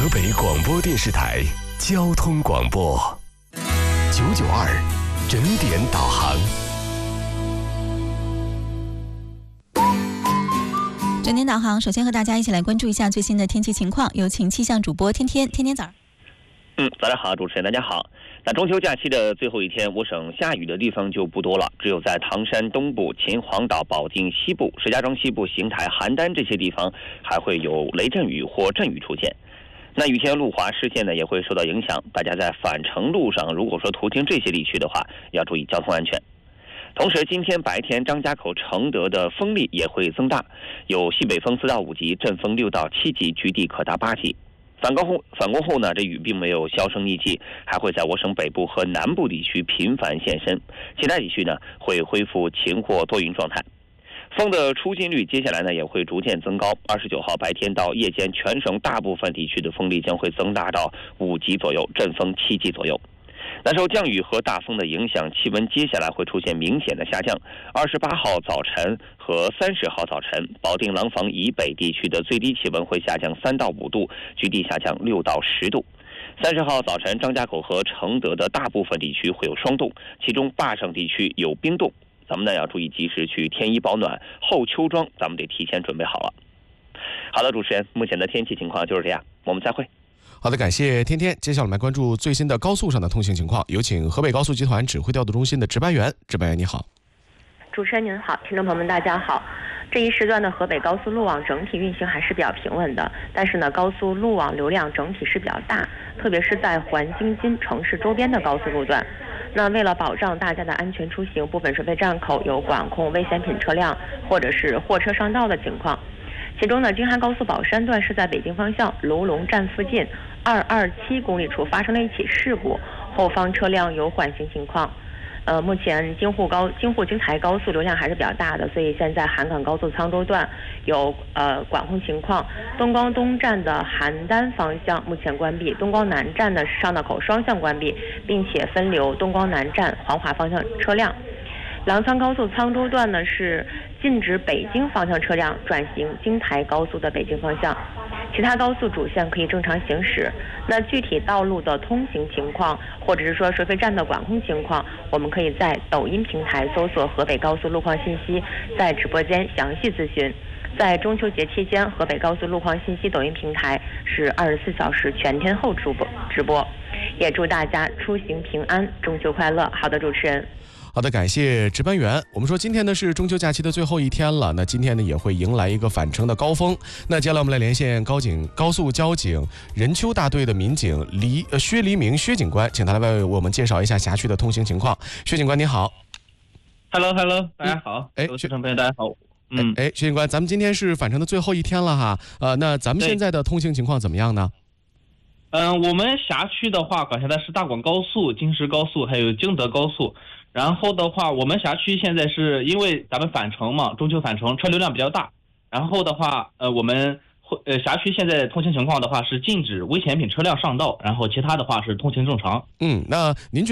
河北广播电视台交通广播992整点导航。 整点导航，首先和大家一起来关注一下最新的天气情况，有请气象主播天天早。 早上好，主持人大家好。那中秋假期的最后一天，我省下雨的地方就不多了，只有在唐山东部、秦皇岛、保定西部、石家庄西部、邢台、邯郸这些地方还会有雷阵雨或阵雨出现。那雨天路滑视线呢也会受到影响，大家在返程路上如果说途经这些地区的话，要注意交通安全。同时今天白天张家口、承德的风力也会增大，有西北风4到5级，阵风6到7级，局地可达8级。反攻后呢，这雨并没有销声匿迹，还会在我省北部和南部地区频繁现身，其他地区呢会恢复晴或多云状态。风的出尽率接下来呢也会逐渐增高，29号白天到夜间，全省大部分地区的风力将会增大到5级左右，阵风7级左右。那受降雨和大风的影响，气温接下来会出现明显的下降。28号早晨和30号早晨，保定廊坊以北地区的最低气温会下降3到5度，局地下降6到10度。30号早晨，张家口和承德的大部分地区会有霜冻，其中坝上地区有冰冻。咱们呢要注意及时去添衣保暖，后秋装咱们得提前准备好了。好的，主持人，目前的天气情况就是这样，我们再会。 好的，感谢天天。接下来我们来关注最新的高速上的通行情况，有请河北高速集团指挥调度中心的值班员。值班员你好。 主持人您好，听众朋友们大家好。这一时段的河北高速路网整体运行还是比较平稳的，但是呢，高速路网流量整体是比较大，特别是在环京津城市周边的高速路段。那为了保障大家的安全出行，部分收费站口有管控危险品车辆或者是货车上道的情况。其中呢，京汉高速宝山段是在北京方向卢龙站附近227公里处发生了一起事故，后方车辆有缓行情况。目前京台高速流量还是比较大的，所以现在韩港高速沧州段有管控情况。东光东站的邯郸方向目前关闭，东光南站的上道口双向关闭，并且分流东光南站黄骅方向车辆。澜沧高速沧州段呢是禁止北京方向车辆转行京台高速的北京方向，其他高速主线可以正常行驶。那具体道路的通行情况，或者是说收费站的管控情况，我们可以在抖音平台搜索河北高速路况信息，在直播间详细咨询。在中秋节期间，河北高速路况信息抖音平台是24小时全天候直播，也祝大家出行平安，中秋快乐。好的，主持人。 好的，感谢值班员。我们说今天呢是中秋假期的最后一天了，那今天呢也会迎来一个返程的高峰。那接下来我们来连线高速交警任丘大队的民警薛黎明薛警官，请他来为我们介绍一下辖区的通行情况。薛警官你好。 Hello， 大家好。薛朋友大家好。 薛警官，咱们今天是返程的最后一天了哈。那咱们现在的通行情况怎么样呢？ 我们辖区的话管辖的是大广高速、京石高速还有京德高速。然后的话，我们辖区现在是因为咱们返程嘛，中秋返程车流量比较大。然后的话，我们辖区现在通行情况的话是禁止危险品车辆上道，然后其他的话是通行正常。 那您觉得